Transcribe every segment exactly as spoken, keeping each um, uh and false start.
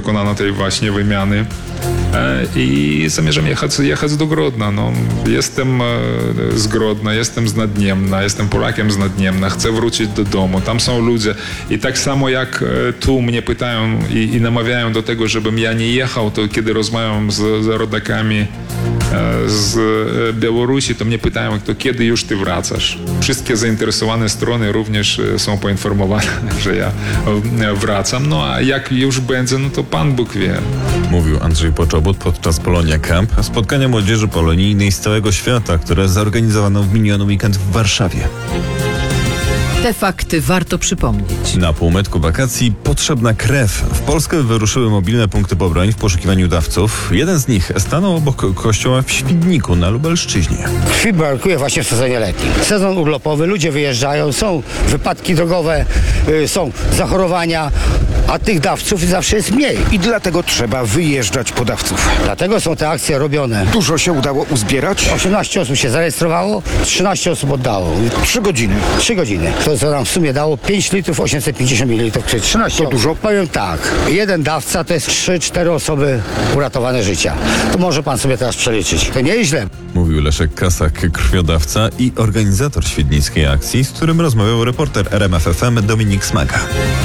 dokonano tej właśnie wymiany. I zamierzam jechać, jechać do Grodna. No, jestem z Grodna, jestem z Nadniemna, jestem Polakiem z Nadniemna, chcę wrócić do domu, tam są ludzie. I tak samo jak tu mnie pytają i, i namawiają do tego, żebym ja nie jechał, to kiedy rozmawiam z, z rodakami z Białorusi, to mnie pytają, to kiedy już ty wracasz? Wszystkie zainteresowane strony również są poinformowane, że ja wracam. No a jak już będzie, no to Pan Bóg wie. Mówił Andrzej Poczobut podczas Polonia Camp, spotkania młodzieży polonijnej z całego świata, które zorganizowano w miniony weekend w Warszawie. Te fakty warto przypomnieć. Na półmetku wakacji potrzebna krew. W Polskę wyruszyły mobilne punkty pobrań w poszukiwaniu dawców. Jeden z nich stanął obok kościoła w Świdniku na Lubelszczyźnie. Krwi brakuje właśnie w sezonie letnim. Sezon urlopowy, ludzie wyjeżdżają, są wypadki drogowe, yy, są zachorowania, a tych dawców zawsze jest mniej. I dlatego trzeba wyjeżdżać po dawców. Dlatego są te akcje robione. Dużo się udało uzbierać? osiemnaście osób się zarejestrowało, trzynaście osób oddało. Trzy godziny. Trzy godziny. To co nam w sumie dało pięć litrów, osiemset pięćdziesiąt mililitrów. Czyli trzynaście To dużo? Powiem tak, jeden dawca to jest trzy cztery osoby uratowane życia. To może pan sobie teraz przeliczyć. To nieźle. Mówił Leszek Kasak, krwiodawca i organizator świdnickiej akcji, z którym rozmawiał reporter R M F F M Dominik Smaga.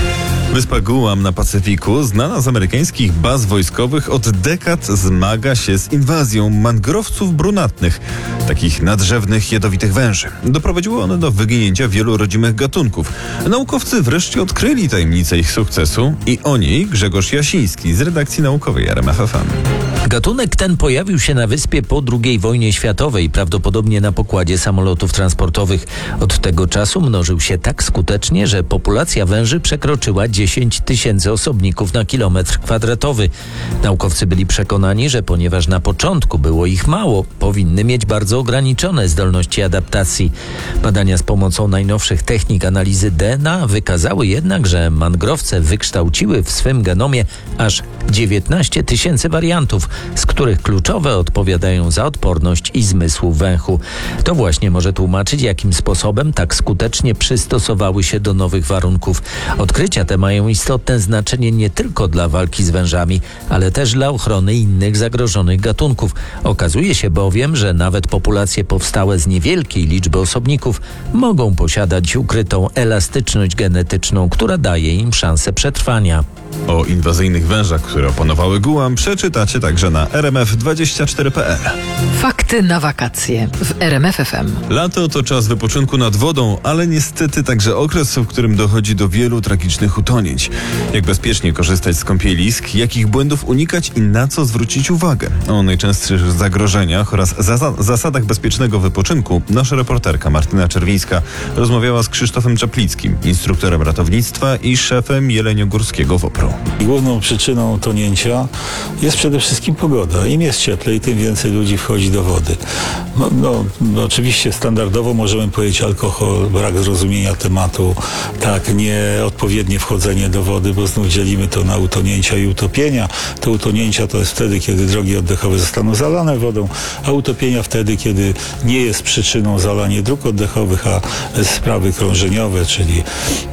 Wyspa Guam na Pacyfiku, znana z amerykańskich baz wojskowych, od dekad zmaga się z inwazją mangrowców brunatnych, takich nadrzewnych, jadowitych węży. Doprowadziły one do wyginięcia wielu rodzimych gatunków. Naukowcy wreszcie odkryli tajemnicę ich sukcesu i o niej Grzegorz Jasiński z redakcji naukowej R M F F M. Gatunek ten pojawił się na wyspie po drugiej wojnie światowej, prawdopodobnie na pokładzie samolotów transportowych. Od tego czasu mnożył się tak skutecznie, że populacja węży przekroczyła dziesięć tysięcy osobników na kilometr kwadratowy. Naukowcy byli przekonani, że ponieważ na początku było ich mało, powinny mieć bardzo ograniczone zdolności adaptacji. Badania z pomocą najnowszych technik analizy D N A wykazały jednak, że mangrowce wykształciły w swym genomie aż dziewiętnaście tysięcy wariantów, z których kluczowe odpowiadają za odporność i zmysł węchu. To właśnie może tłumaczyć, jakim sposobem tak skutecznie przystosowały się do nowych warunków. Odkrycia te mają istotne znaczenie nie tylko dla walki z wężami, ale też dla ochrony innych zagrożonych gatunków. Okazuje się bowiem, że nawet populacje powstałe z niewielkiej liczby osobników mogą posiadać ukrytą elastyczność genetyczną, która daje im szansę przetrwania. O inwazyjnych wężach, które opanowały Guam, przeczytacie także na r m f dwadzieścia cztery kropka p l. Fakty na wakacje w R M F F M. Lato to czas wypoczynku nad wodą, ale niestety także okres, w którym dochodzi do wielu tragicznych utonięć. Jak bezpiecznie korzystać z kąpielisk, jakich błędów unikać i na co zwrócić uwagę? O najczęstszych zagrożeniach oraz zas- zasadach bezpiecznego wypoczynku nasza reporterka Martyna Czerwińska rozmawiała z Krzysztofem Czaplickim, instruktorem ratownictwa i szefem Jeleniogórskiego WOPR-u. Główną przyczyną tonięcia jest przede wszystkim pogoda. Im jest cieplej, tym więcej ludzi wchodzi do wody. No, no, no, oczywiście standardowo możemy powiedzieć alkohol, brak zrozumienia tematu, tak, nieodpowiednie wchodzenie do wody, bo znów dzielimy to na utonięcia i utopienia. Te utonięcia to jest wtedy, kiedy drogi oddechowe zostaną zalane wodą, a utopienia wtedy, kiedy nie jest przyczyną zalanie dróg oddechowych, a sprawy krążeniowe, czyli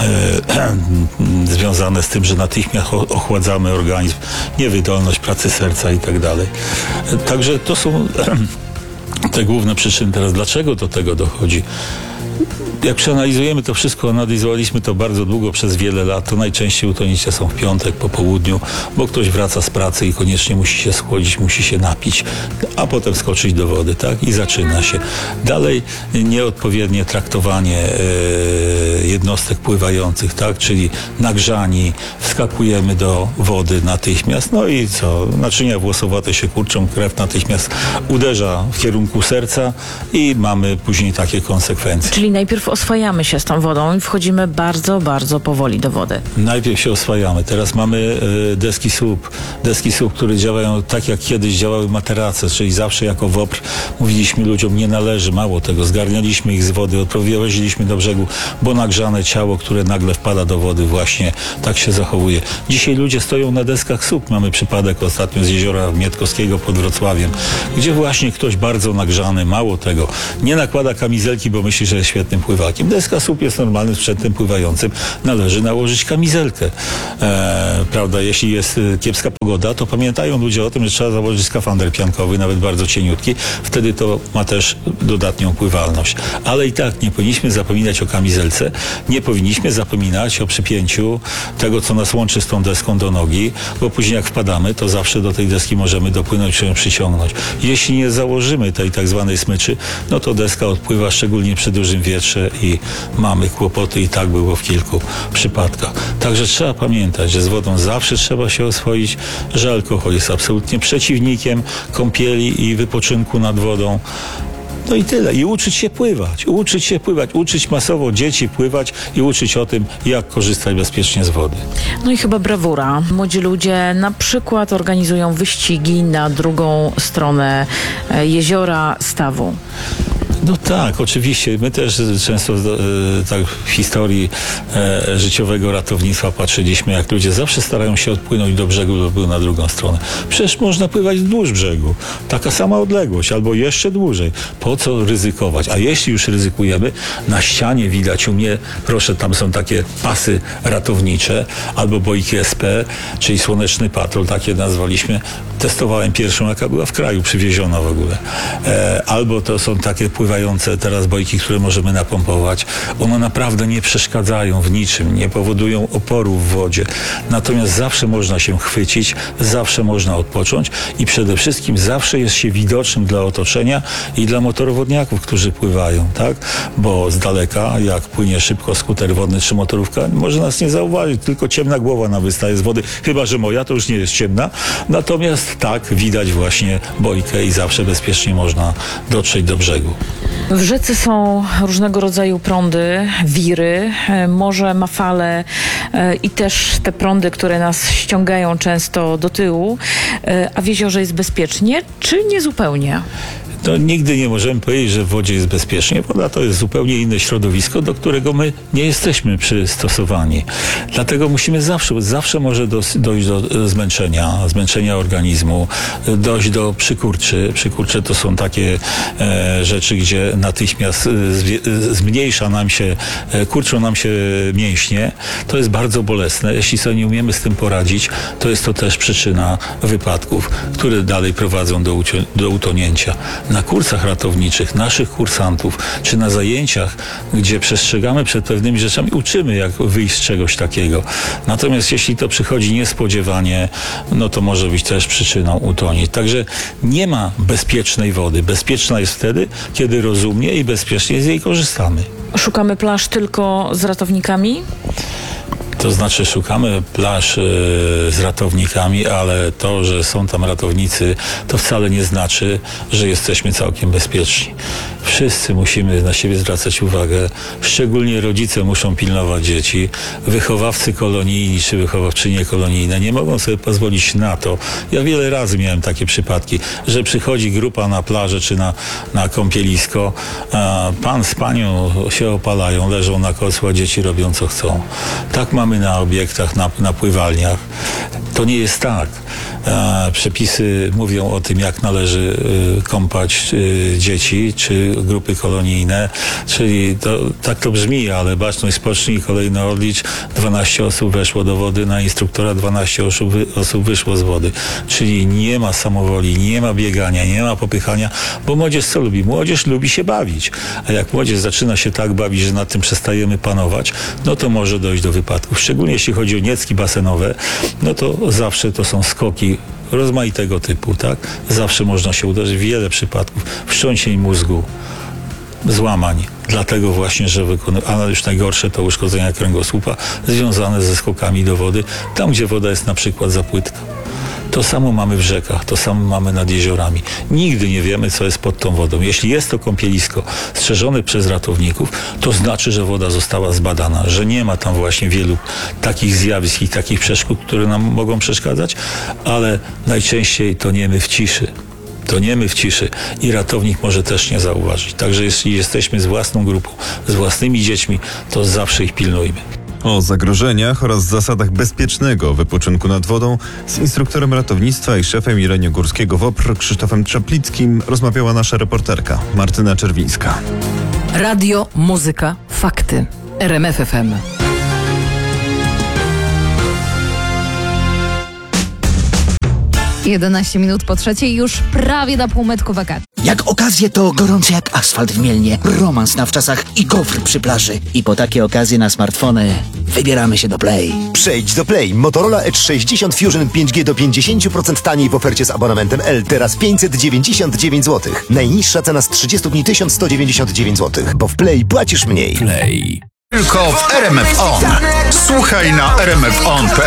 e, związane z tym, że natychmiast ochładzamy organizm, niewydolność pracy serca i tak dalej. Także to są te główne przyczyny. Teraz dlaczego do tego dochodzi? Jak przeanalizujemy to wszystko, analizowaliśmy to bardzo długo, przez wiele lat, to najczęściej utonięcia są w piątek po południu, bo ktoś wraca z pracy i koniecznie musi się schłodzić, musi się napić, a potem skoczyć do wody, tak? I zaczyna się. Dalej nieodpowiednie traktowanie e, jednostek pływających, tak? Czyli nagrzani, wskakujemy do wody natychmiast, no i co? Naczynia włosowate się kurczą, krew natychmiast uderza w kierunku serca i mamy później takie konsekwencje. Czyli najpierw oswajamy się z tą wodą i wchodzimy bardzo, bardzo powoli do wody. Najpierw się oswajamy. Teraz mamy y, deski słup. Deski słup, które działają tak, jak kiedyś działały materace, czyli zawsze jako WOPR mówiliśmy ludziom, nie należy, mało tego, zgarnialiśmy ich z wody, odprowadziliśmy do brzegu, bo nagrzane ciało, które nagle wpada do wody, właśnie tak się zachowuje. Dzisiaj ludzie stoją na deskach słup. Mamy przypadek ostatnio z jeziora Mietkowskiego pod Wrocławiem, gdzie właśnie ktoś bardzo nagrzany, mało tego, nie nakłada kamizelki, bo myśli, że jest świetnym pływakiem. Deska słup jest normalnym sprzętem pływającym. Należy nałożyć kamizelkę. E, prawda, jeśli jest e, kiepska pogoda, to pamiętają ludzie o tym, że trzeba założyć skafander piankowy, nawet bardzo cieniutki. Wtedy to ma też dodatnią pływalność. Ale i tak nie powinniśmy zapominać o kamizelce. Nie powinniśmy zapominać o przypięciu tego, co nas łączy z tą deską do nogi, bo później jak wpadamy, to zawsze do tej deski możemy dopłynąć czy ją przyciągnąć. Jeśli nie założymy tej tak zwanej smyczy, no to deska odpływa, szczególnie przy dużym wietrze i mamy kłopoty i tak było w kilku przypadkach. Także trzeba pamiętać, że z wodą zawsze trzeba się oswoić, że alkohol jest absolutnie przeciwnikiem kąpieli i wypoczynku nad wodą. No i tyle. I uczyć się pływać. Uczyć się pływać. Uczyć masowo dzieci pływać i uczyć o tym, jak korzystać bezpiecznie z wody. No i chyba brawura. Młodzi ludzie na przykład organizują wyścigi na drugą stronę e, jeziora Stawu. No tak, oczywiście. My też często e, tak w historii e, życiowego ratownictwa patrzyliśmy, jak ludzie zawsze starają się odpłynąć do brzegu lub na drugą stronę. Przecież można pływać wzdłuż brzegu. Taka sama odległość, albo jeszcze dłużej. Po co ryzykować? A jeśli już ryzykujemy, na ścianie widać u mnie, proszę, tam są takie pasy ratownicze, albo bojki S P, czyli Słoneczny Patrol, takie nazwaliśmy. Testowałem pierwszą, jaka była w kraju przywieziona w ogóle. E, albo to są takie pływające teraz bojki, które możemy napompować. One naprawdę nie przeszkadzają w niczym, nie powodują oporu w wodzie. Natomiast zawsze można się chwycić, zawsze można odpocząć i przede wszystkim zawsze jest się widocznym dla otoczenia i dla motorowodniaków, którzy pływają, tak? Bo z daleka, jak płynie szybko skuter wodny czy motorówka, może nas nie zauważyć, tylko ciemna głowa nam wystaje z wody, chyba że moja to już nie jest ciemna. Natomiast tak, widać właśnie bojkę i zawsze bezpiecznie można dotrzeć do brzegu. W rzece są różnego rodzaju prądy, wiry, e, morze ma fale e, i też te prądy, które nas ściągają często do tyłu, e, a w jeziorze jest bezpiecznie, czy nie zupełnie? No, nigdy nie możemy powiedzieć, że w wodzie jest bezpiecznie. Woda to jest zupełnie inne środowisko, do którego my nie jesteśmy przystosowani. Dlatego musimy zawsze, zawsze może do, dojść do zmęczenia, zmęczenia organizmu, dojść do przykurczy. Przykurcze to są takie e, rzeczy, gdzie natychmiast e, zmniejsza nam się, e, kurczą nam się mięśnie. To jest bardzo bolesne. Jeśli sobie nie umiemy z tym poradzić, to jest to też przyczyna wypadków, które dalej prowadzą do, ucio- do utonięcia. Na kursach ratowniczych, naszych kursantów, czy na zajęciach, gdzie przestrzegamy przed pewnymi rzeczami, uczymy, jak wyjść z czegoś takiego. Natomiast jeśli to przychodzi niespodziewanie, no to może być też przyczyną utonięć. Także nie ma bezpiecznej wody. Bezpieczna jest wtedy, kiedy rozumnie i bezpiecznie z jej korzystamy. Szukamy plaż tylko z ratownikami? To znaczy szukamy plaż y, z ratownikami, ale to, że są tam ratownicy, to wcale nie znaczy, że jesteśmy całkiem bezpieczni. Wszyscy musimy na siebie zwracać uwagę, szczególnie rodzice muszą pilnować dzieci. Wychowawcy kolonijni czy wychowawczynie kolonijne nie mogą sobie pozwolić na to. Ja wiele razy miałem takie przypadki, że przychodzi grupa na plażę czy na, na kąpielisko, a pan z panią się opalają, leżą na kosła, dzieci robią co chcą. Tak mamy na obiektach, na, na pływalniach. To nie jest tak. E, przepisy mówią o tym, jak należy e, kąpać e, dzieci czy grupy kolonijne, czyli to, tak to brzmi, ale baczność spocznij, kolejny odlicz, dwanaście osób weszło do wody, na instruktora dwanaście osób, wy, osób wyszło z wody. Czyli nie ma samowoli, nie ma biegania, nie ma popychania, bo młodzież co lubi? Młodzież lubi się bawić. A jak młodzież zaczyna się tak bawić, że nad tym przestajemy panować, no to może dojść do wypadków. Szczególnie jeśli chodzi o niecki basenowe, no to zawsze to są skoki rozmaitego typu, tak? Zawsze można się uderzyć w wiele przypadków wstrząsień mózgu, złamań. Dlatego właśnie, że wykonują, a już najgorsze to uszkodzenia kręgosłupa związane ze skokami do wody, tam gdzie woda jest na przykład za płytka. To samo mamy w rzekach, to samo mamy nad jeziorami. Nigdy nie wiemy, co jest pod tą wodą. Jeśli jest to kąpielisko strzeżone przez ratowników, to znaczy, że woda została zbadana, że nie ma tam właśnie wielu takich zjawisk i takich przeszkód, które nam mogą przeszkadzać, ale najczęściej toniemy w ciszy. Toniemy w ciszy i ratownik może też nie zauważyć. Także jeśli jesteśmy z własną grupą, z własnymi dziećmi, to zawsze ich pilnujmy. O zagrożeniach oraz zasadach bezpiecznego wypoczynku nad wodą z instruktorem ratownictwa i szefem Jeleniogórskiego W O P R Krzysztofem Czaplickim rozmawiała nasza reporterka Martyna Czerwińska. Radio, muzyka, fakty. R M F F M. jedenaście minut po trzeciej, już prawie na półmetku wakacji. Jak okazje to gorące jak asfalt w Mielnie, romans na wczasach i gofr przy plaży. I po takie okazje na smartfony wybieramy się do Play. Przejdź do Play. Motorola Edge sześćdziesiąt Fusion pięć G do pięćdziesiąt procent taniej w ofercie z abonamentem L. Teraz pięćset dziewięćdziesiąt dziewięć złotych. Najniższa cena z trzydziestu dni tysiąc sto dziewięćdziesiąt dziewięć złotych, bo w Play płacisz mniej. Play. Tylko w R M F On. Słuchaj na r m f on kropka p